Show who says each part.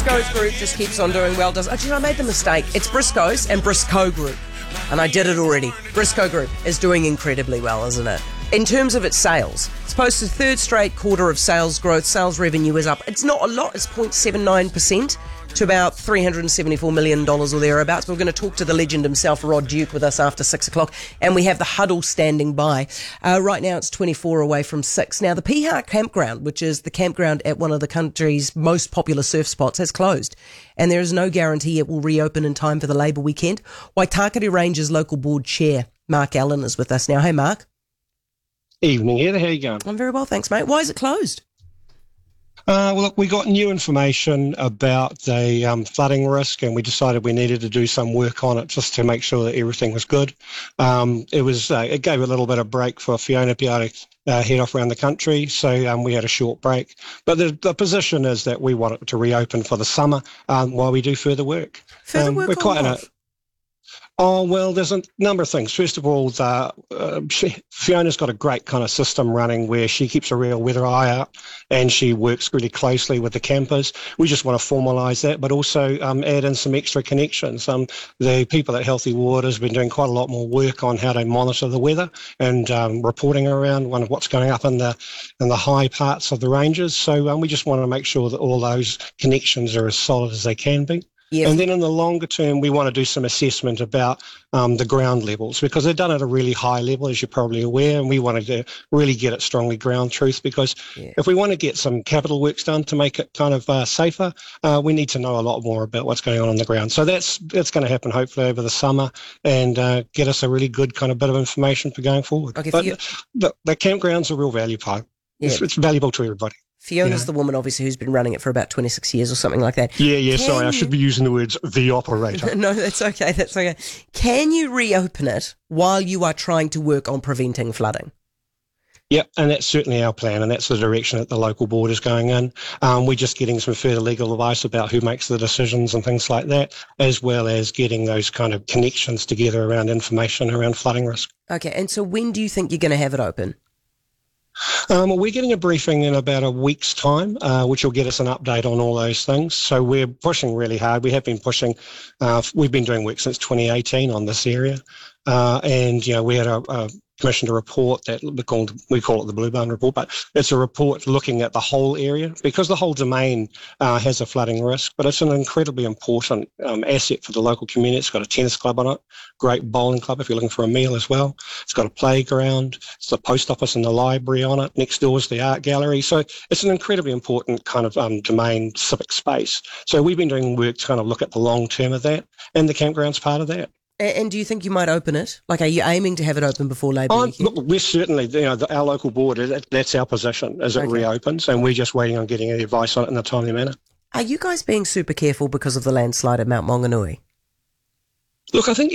Speaker 1: Briscoe's Group just keeps on doing well. I made the mistake. It's Briscoe's and Briscoe Group. And I did it already. Briscoe Group is doing incredibly well, isn't it? In terms of its sales, it's posted third straight quarter of sales growth. Sales revenue is up. It's not a lot. It's 0.79% to about $374 million or thereabouts. We're going to talk to the legend himself, Rod Duke, with us after 6 o'clock. And we have the huddle standing by. Right now it's 24 away from 6. Now the Piha Campground, which is the campground at one of the country's most popular surf spots, has closed. And there is no guarantee it will reopen in time for the Labour weekend. Waitakere Rangers local board chair, Mark Allen, is with us now. Hey, Mark.
Speaker 2: Evening, Heather. How are you going?
Speaker 1: I'm very well, thanks, mate. Why is it closed?
Speaker 2: Well, look, we got new information about the flooding risk, and we decided we needed to do some work on it just to make sure that everything was good. It gave a little bit of break for Fiona to be able to head off around the country, so we had a short break. But the position is that we want it to reopen for the summer while we do further work.
Speaker 1: Further work
Speaker 2: we're quite
Speaker 1: on
Speaker 2: in
Speaker 1: what?
Speaker 2: Oh, well, there's a number of things. First of all, Fiona's got a great kind of system running where she keeps a real weather eye out and she works really closely with the campers. We just want to formalise that, but also add in some extra connections. The people at Healthy Waters have been doing quite a lot more work on how to monitor the weather and reporting around what's going up in the high parts of the ranges. So we just want to make sure that all those connections are as solid as they can be.
Speaker 1: Yeah.
Speaker 2: And then in the longer term, we want to do some assessment about the ground levels, because they're done at a really high level, as you're probably aware, and we wanted to really get it strongly ground truth, because if we want to get some capital works done to make it kind of safer, we need to know a lot more about what's going on the ground. So that's going to happen hopefully over the summer and get us a really good kind of bit of information for going forward.
Speaker 1: Okay,
Speaker 2: but the campground's a real value part. Yeah. It's valuable to everybody.
Speaker 1: Fiona's the woman, obviously, who's been running it for about 26 years or something like that.
Speaker 2: Sorry, I should be using the words the operator.
Speaker 1: No, that's okay. Can you reopen it while you are trying to work on preventing flooding?
Speaker 2: Yep, and that's certainly our plan, and that's the direction that the local board is going in. We're just getting some further legal advice about who makes the decisions and things like that, as well as getting those kind of connections together around information around flooding risk.
Speaker 1: Okay, and so when do you think you're going to have it open?
Speaker 2: We're getting a briefing in about a week's time, which will get us an update on all those things. So we're pushing really hard. We have been pushing. We've been doing work since 2018 on this area. And we had a commissioned a report that we call it the Blue Barn Report, but it's a report looking at the whole area, because the whole domain has a flooding risk, but it's an incredibly important asset for the local community. It's got a tennis club on it, great bowling club if you're looking for a meal as well. It's got a playground, it's the post office and the library on it. Next door is the art gallery. So it's an incredibly important kind of domain civic space. So we've been doing work to kind of look at the long term of that, and the campground's part of that.
Speaker 1: And do you think you might open it? Like, are you aiming to have it open before Labour weekend?
Speaker 2: Look, we're certainly, our local board, that's our position as it reopens, and we're just waiting on getting any advice on it in a timely manner.
Speaker 1: Are you guys being super careful because of the landslide at Mount Maunganui?
Speaker 2: Look, I think